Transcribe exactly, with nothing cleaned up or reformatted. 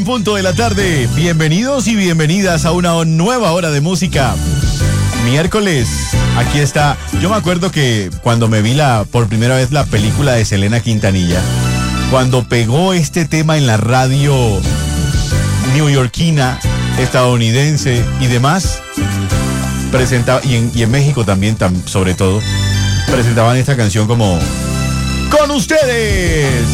Punto de la tarde, bienvenidos y bienvenidas a una nueva hora de música. Miércoles, aquí está. Yo me acuerdo que cuando me vi la por primera vez la película de Selena Quintanilla, cuando pegó este tema en la radio neoyorquina, estadounidense y demás, presentaba, y en, y en México también, tam, sobre todo, presentaban esta canción como con ustedes.